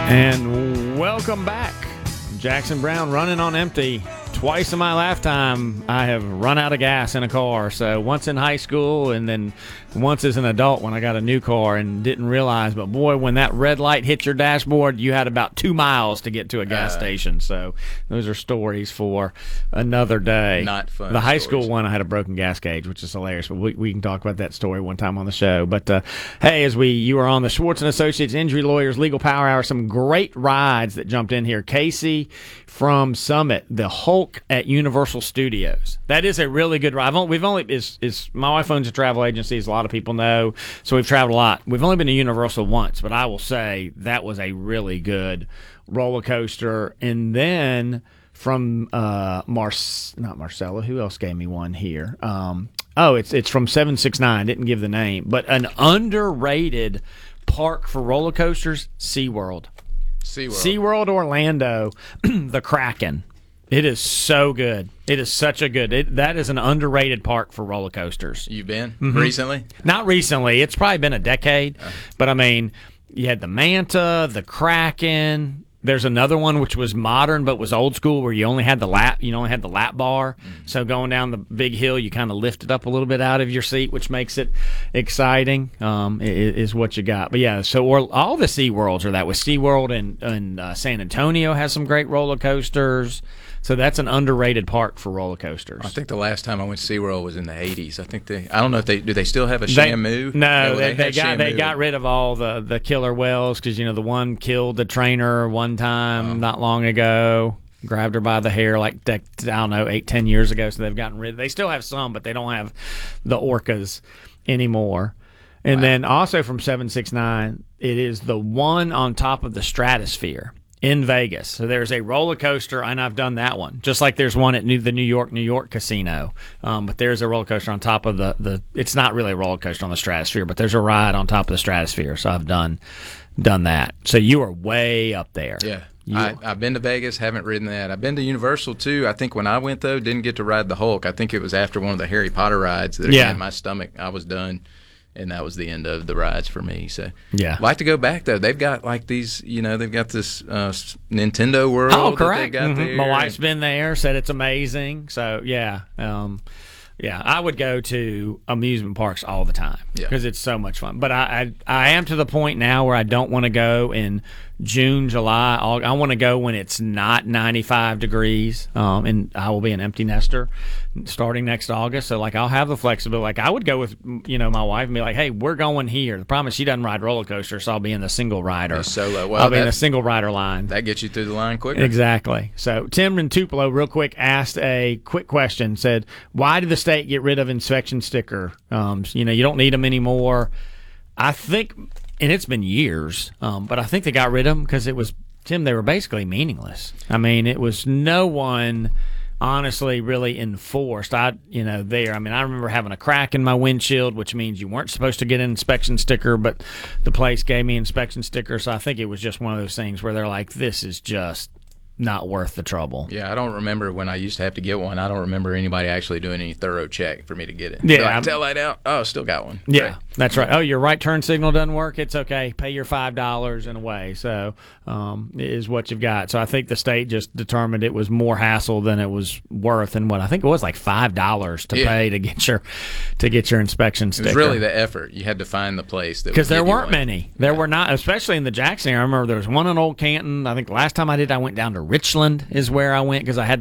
And welcome back. Jackson Brown running on empty. Twice in my lifetime, I have run out of gas in a car. So once in high school and then once as an adult when I got a new car and didn't realize. But, boy, when that red light hit your dashboard, you had about 2 miles to get to a gas station. So those are stories for another day. Not fun. The high school one, I had a broken gas gauge, which is hilarious. But we can talk about that story one time on the show. But, hey, you are on the Schwartz & Associates Injury Lawyers Legal Power Hour, some great rides that jumped in here. Casey from Summit, the Hulk at Universal Studios. That is a really good ride. My wife owns a travel agency, as a lot of people know, so we've traveled a lot. We've only been to Universal once, but I will say that was a really good roller coaster. And then from not Marcella, who else gave me one here? It's from 769. Didn't give the name, but an underrated park for roller coasters, SeaWorld. SeaWorld Orlando, the Kraken. It is so good. It is such a good. That is an underrated park for roller coasters. You've been recently? Not recently. It's probably been a decade. But I mean, you had the Manta, the Kraken. There's another one which was modern but was old school, where you only had the lap. You only had the lap bar. So going down the big hill, you kind of lift it up a little bit out of your seat, which makes it exciting. Is what you got. But yeah, so all the SeaWorlds are that. With SeaWorld and San Antonio has some great roller coasters. So that's an underrated park for roller coasters. I think the last time I went to SeaWorld was in the 80s. I don't know if do they still have a Shamu? No, they got rid of all the killer whales because, the one killed the trainer one time not long ago. Grabbed her by the hair 8-10 years ago. So they've gotten rid. They still have some, but they don't have the orcas anymore. And then also from 769, it is the one on top of the Stratosphere in Vegas. So there's a roller coaster, and I've done that one. Just like there's one at the New York Casino. But there's a roller coaster on top of the it's not really a roller coaster on the Stratosphere, but there's a ride on top of the Stratosphere. So I've done that. So you are way up there. Yeah. I've been to Vegas, haven't ridden that. I've been to Universal, too. I think when I went, though, didn't get to ride the Hulk. I think it was after one of the Harry Potter rides that had my stomach. I was done. And that was the end of the rides for me. So I'd like to go back, though. They've got they've got this Nintendo World. Oh, correct. That they got there. My wife's been there, said it's amazing. So, yeah. I would go to amusement parks all the time because it's so much fun. But I am to the point now where I don't want to go in June, July. I want to go when it's not 95 degrees, and I will be an empty nester starting next August. So, I'll have the flexibility. I would go with, my wife and be like, hey, we're going here. The problem is she doesn't ride roller coasters, so I'll be in the single rider. Solo. I'll be in the single rider line. That gets you through the line quicker. Exactly. So, Tim in Tupelo, real quick, asked a quick question. Said, why did the state get rid of inspection sticker? You don't need them anymore. I think, and it's been years, but I think they got rid of them because they were basically meaningless. I mean, it was no one honestly really enforced. I remember having a crack in my windshield, which means you weren't supposed to get an inspection sticker, but the place gave me an inspection sticker. So I think it was just one of those things where they're like, this is just not worth the trouble. Yeah, I don't remember when I used to have to get one. I don't remember anybody actually doing any thorough check for me to get it. Yeah. Tail light out. Oh, still got one. Yeah, Great. That's right. Oh, your right turn signal doesn't work? It's okay. Pay your $5 and away. So is what you've got. So I think the state just determined it was more hassle than it was worth, and what I think it was $5 to pay to get your inspection sticker. It was really the effort. You had to find the place that, because there weren't many. There were not, especially in the Jackson area. I remember there was one in Old Canton. I think the last time I did, I went down to Richland is where I went because I had